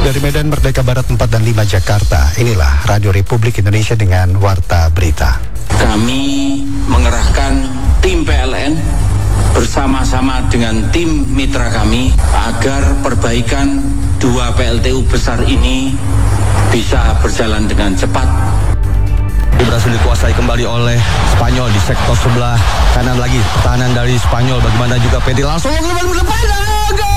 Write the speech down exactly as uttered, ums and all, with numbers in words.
Dari Medan Merdeka Barat empat dan lima Jakarta, inilah Radio Republik Indonesia dengan Warta Berita. Kami mengerahkan tim P L N bersama-sama dengan tim mitra kami agar perbaikan dua P L T U besar ini bisa berjalan dengan cepat. Berhasil dikuasai kembali oleh Spanyol di sektor sebelah kanan lagi. Pertahanan dari Spanyol, bagaimana juga Pedri langsung ke depan.